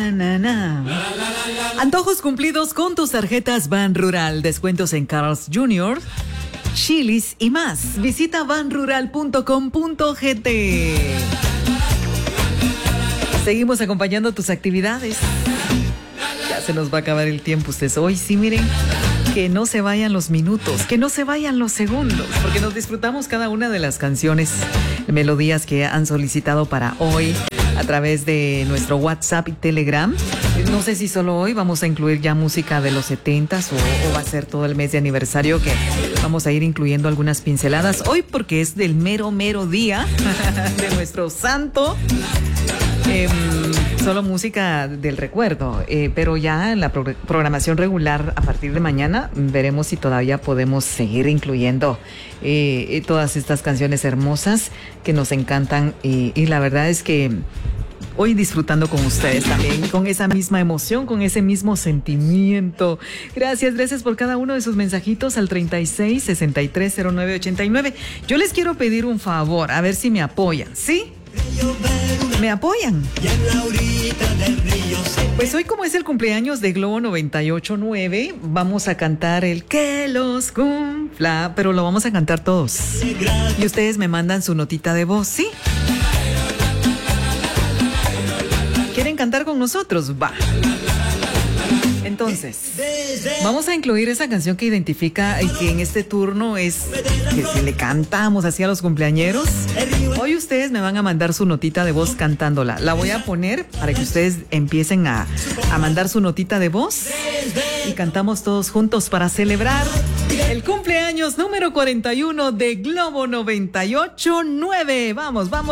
na, na. Antojos cumplidos con tus tarjetas Ban Rural. Descuentos en Carl's Jr., Chili's y más. Visita banrural.com.gt. Seguimos acompañando tus actividades. Ya se nos va a acabar el tiempo. Ustedes hoy sí, miren, que no se vayan los minutos, que no se vayan los segundos, porque nos disfrutamos cada una de las canciones, melodías que han solicitado para hoy a través de nuestro WhatsApp y Telegram. No sé si solo hoy vamos a incluir ya música de los 70s o va a ser todo el mes de aniversario, que vamos a ir incluyendo algunas pinceladas hoy porque es del mero día de nuestro santo. Solo música del recuerdo, pero ya en la programación regular a partir de mañana veremos si todavía podemos seguir incluyendo todas estas canciones hermosas que nos encantan, y la verdad es que hoy disfrutando con ustedes también, con esa misma emoción, con ese mismo sentimiento. Gracias por cada uno de sus mensajitos al 36630989. Yo les quiero pedir un favor, a ver si me apoyan, ¿sí? ¿Me apoyan? Pues hoy, como es el cumpleaños de Globo 98.9, vamos a cantar el que los cumpla, pero lo vamos a cantar todos. Y ustedes me mandan su notita de voz, ¿sí? ¿Quieren cantar con nosotros? Va. Entonces, vamos a incluir esa canción que identifica y que en este turno es que si le cantamos así a los cumpleañeros. Hoy ustedes me van a mandar su notita de voz cantándola. La voy a poner para que ustedes empiecen a mandar su notita de voz y cantamos todos juntos para celebrar el cumpleaños número 41 de Globo 98.9. Vamos.